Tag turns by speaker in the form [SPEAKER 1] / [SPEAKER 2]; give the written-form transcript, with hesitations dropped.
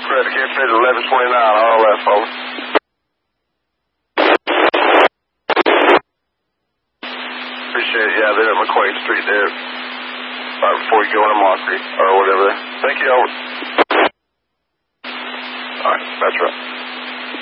[SPEAKER 1] Correct, can't say 1129, RLS, over. Appreciate it, yeah, they're at McQuaid Street there. Right before you go into Mockery, or whatever. Thank you, over. Alright, that's right.